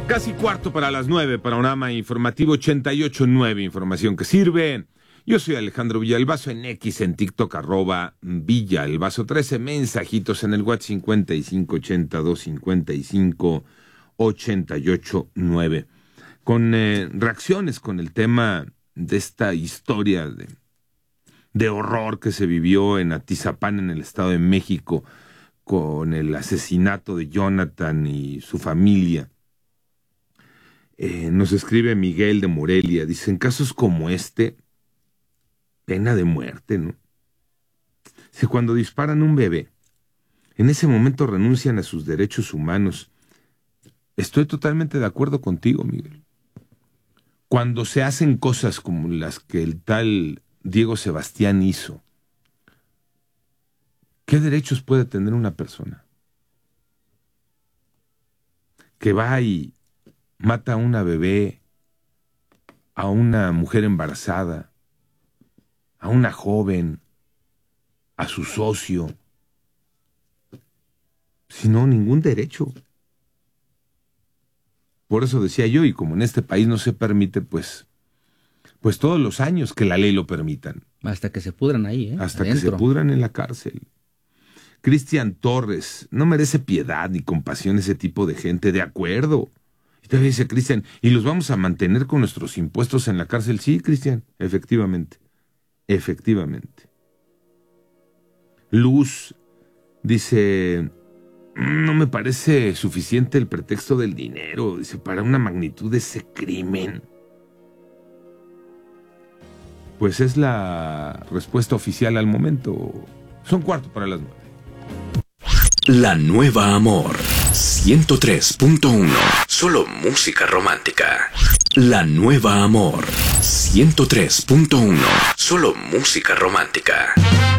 Casi cuarto para las 9, Panorama Informativo 88.9, información que sirve. Yo soy Alejandro Villalbazo en X, en TikTok, @Villalbazo13, mensajitos en el WhatsApp 5582558889. Con reacciones con el tema de esta historia de horror que se vivió en Atizapán, en el Estado de México, con el asesinato de Jonathan y su familia. Nos escribe Miguel de Morelia, dice, en casos como este, pena de muerte, ¿no? Dice, cuando disparan un bebé, en ese momento renuncian a sus derechos humanos. Estoy totalmente de acuerdo contigo, Miguel. Cuando se hacen cosas como las que el tal Diego Sebastián hizo, ¿qué derechos puede tener una persona que va y mata a una bebé, a una mujer embarazada, a una joven, a su socio? Sino ningún derecho. Por eso decía yo, y como en este país no se permite, pues todos los años que la ley lo permitan. Hasta que se pudran ahí, Hasta adentro. que se pudran en la cárcel. Cristian Torres, no merece piedad ni compasión ese tipo de gente, de acuerdo. Y todavía dice Cristian, ¿y los vamos a mantener con nuestros impuestos en la cárcel? Sí, Cristian, efectivamente. Efectivamente. Luz dice, no me parece suficiente el pretexto del dinero, dice, para una magnitud de ese crimen. Pues es la respuesta oficial al momento. Son 8:45. La Nueva Amor 103.1. Solo música romántica. La Nueva Amor 103.1. Solo música romántica.